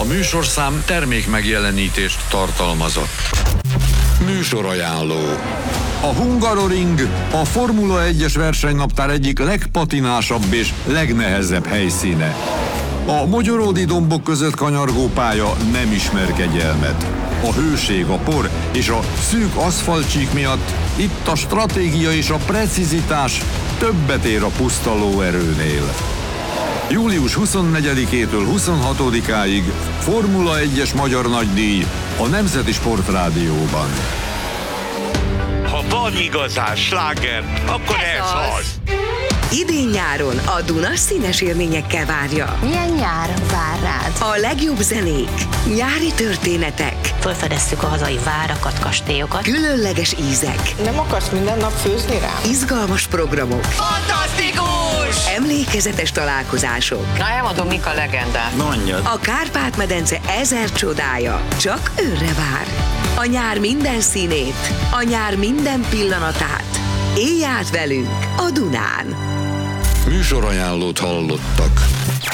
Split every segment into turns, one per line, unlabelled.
műsorszám termékmegjelenítést tartalmazott. Műsorajánló. A Hungaroring a Formula 1-es versenynaptár egyik legpatinásabb és legnehezebb helyszíne. A mogyoródi dombok között kanyargó pálya nem ismer kegyelmet. A hőség, a por és a szűk aszfaltcsík miatt itt a stratégia és a precizitás többet ér a puszta lóerőnél. Július 24-től 26-áig Formula 1-es magyar nagydíj a Nemzeti Sportrádióban.
Ha van igazán sláger, akkor ez az.
Idén-nyáron a Duna színes élményekkel várja.
Milyen nyár vár rád?
A legjobb zenék, nyári történetek,
felfedeztük a hazai várakat, kastélyokat.
különleges ízek,
Nem akarsz minden nap főzni rám?
izgalmas programok,
Fantasztikus!
emlékezetes találkozások.
Na, elmondom, mik a legendák.
A Kárpát-medence 1000 csodája csak őre vár. A nyár minden színét, a nyár minden pillanatát. Élj át velünk a Dunán!
Műsorajánlót hallottak.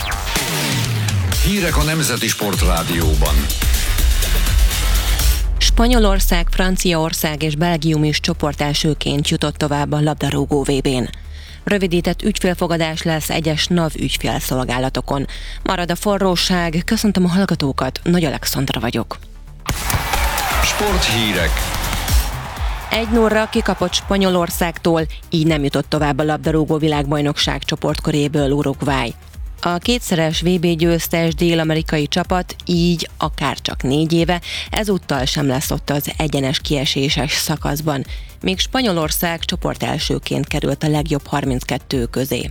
Hírek a Nemzeti Sportrádióban.
Spanyolország, Franciaország és Belgium is csoportelsőként jutott tovább a labdarúgó VB-n. Rövidített ügyfélfogadás lesz egyes NAV ügyfélszolgálatokon. Marad a forróság, köszöntöm a hallgatókat, Nagy Alexandra vagyok.
Sporthírek.
1-0-ra kikapott Spanyolországtól, így nem jutott tovább a labdarúgó világbajnokság csoportköréből Uruguay. A kétszeres VB győztes dél-amerikai csapat így akár csak 4 éve ezúttal sem lesz ott az egyenes kieséses szakaszban, míg Spanyolország csoportelsőként került a legjobb 32 közé.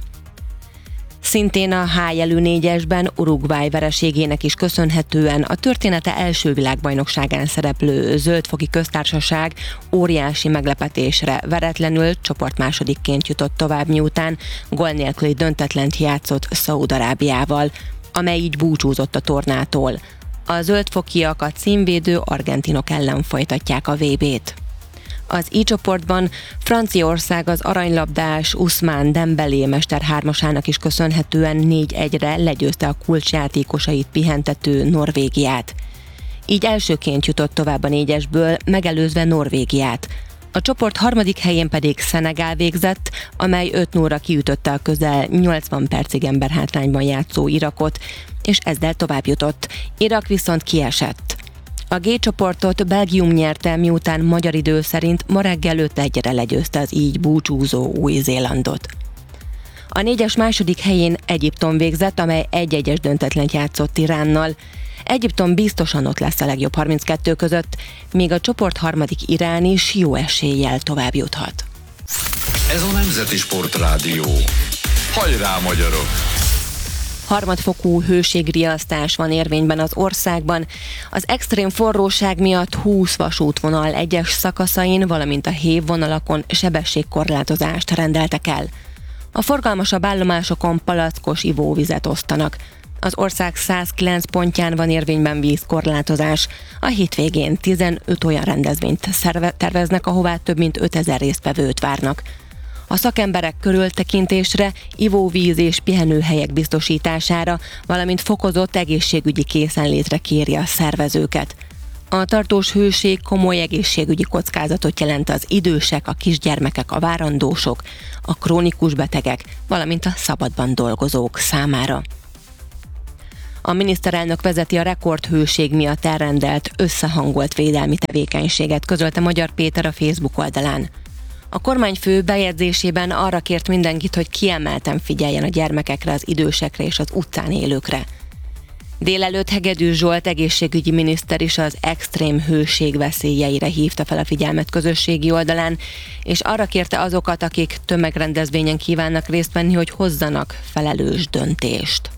Szintén a H jelű 4-esben Uruguay vereségének is köszönhetően a története első világbajnokságán szereplő Zöld-foki köztársaság óriási meglepetésre veretlenül csoportmásodikként jutott tovább, miután gól nélküli döntetlent játszott Szaúd-Arábiával, amely így búcsúzott a tornától. A zöldfokiak a címvédő argentinok ellen folytatják a VB-t. Az I csoportban Franciaország az aranylabdás Ousmane Dembélé mester hármasának is köszönhetően 4-1-re legyőzte a kulcsjátékosait pihentető Norvégiát. Így elsőként jutott tovább a 4-esből, megelőzve Norvégiát. A csoport harmadik helyén pedig Szenegál végzett, amely 5-0-ra kiütötte a közel 80 percig emberhátrányban játszó Irakot, és ezzel tovább jutott. Irak viszont kiesett. A G csoportot Belgium nyerte, miután magyar idő szerint ma reggel 5-1-re legyőzte az így búcsúzó Új-Zélandot. A 4-es második helyén Egyiptom végzett, amely 1-1-es döntetlent játszott Iránnal. Egyiptom biztosan ott lesz a legjobb 32 között, míg a csoport harmadik Irán is jó eséllyel tovább juthat.
Ez a Nemzeti Sportrádió. Hajrá, magyarok!
Harmadfokú hőségriasztás van érvényben az országban. Az extrém forróság miatt 20 vasútvonal egyes szakaszain, valamint a hévvonalakon sebességkorlátozást rendeltek el. A forgalmasabb állomásokon palackos ivóvizet osztanak. Az ország 109 pontján van érvényben vízkorlátozás. A hétvégén 15 olyan rendezvényt terveznek, ahová több mint 5000 résztvevőt várnak. A szakemberek körültekintésre, ivóvíz és pihenőhelyek biztosítására, valamint fokozott egészségügyi készenlétre kéri a szervezőket. A tartós hőség komoly egészségügyi kockázatot jelent az idősek, a kisgyermekek, a várandósok, a krónikus betegek, valamint a szabadban dolgozók számára. A miniszterelnök vezeti a rekordhőség miatt elrendelt, összehangolt védelmi tevékenységet, közölte Magyar Péter a Facebook oldalán. A kormányfő bejegyzésében arra kért mindenkit, hogy kiemelten figyeljen a gyermekekre, az idősekre és az utcán élőkre. Délelőtt Hegedűs Zsolt egészségügyi miniszter is az extrém hőség veszélyeire hívta fel a figyelmet közösségi oldalán, és arra kérte azokat, akik tömegrendezvényen kívánnak részt venni, hogy hozzanak felelős döntést.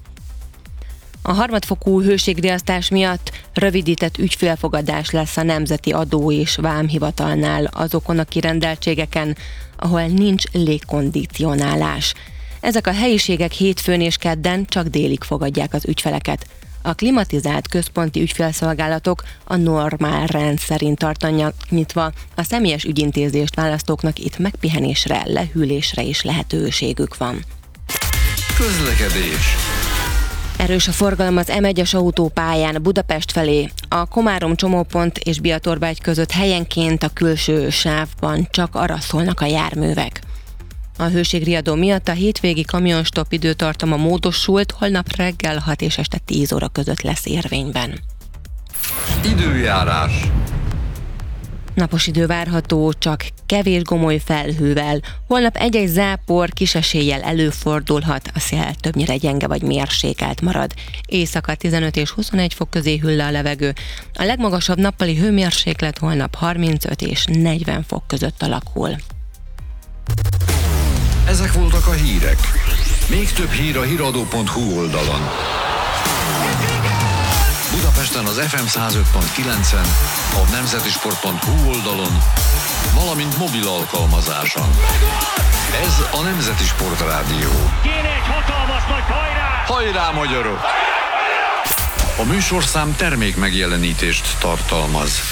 A harmadfokú hőségriasztás miatt rövidített ügyfélfogadás lesz a Nemzeti Adó- és Vámhivatalnál azokon a kirendeltségeken, ahol nincs légkondicionálás. Ezek a helyiségek hétfőn és kedden csak délig fogadják az ügyfeleket. A klimatizált központi ügyfélszolgálatok a normál rend szerint tartanak nyitva, a személyes ügyintézést választóknak itt megpihenésre, lehűlésre is lehetőségük van.
Közlekedés.
Erős a forgalom az M1-es autópályán Budapest felé. A Komárom csomópont és Biatorbágy között helyenként a külső sávban csak arra szólnak a járművek. A hőségriadó miatt a hétvégi kamionstopp időtartama módosult, holnap reggel 6 és este 10 óra között lesz érvényben.
Időjárás.
Napos idő várható, csak kevés gomoly felhővel. Holnap egy-egy zápor kis eséllyel előfordulhat, a szél többnyire gyenge vagy mérsékelt marad. Éjszaka 15 és 21 fok közé hűl le a levegő. A legmagasabb nappali hőmérséklet holnap 35 és 40 fok között alakul.
Ezek voltak a hírek. Még több hír a hiradó.hu oldalon. Budapesten az FM 105.9-en, a nemzetisport.hu oldalon, valamint mobil alkalmazáson. Ez a Nemzeti Sport Rádió.
Kéne egy hatalmas nagy hajrá!
Hajrá, magyarok! A műsorszám termék megjelenítést tartalmaz.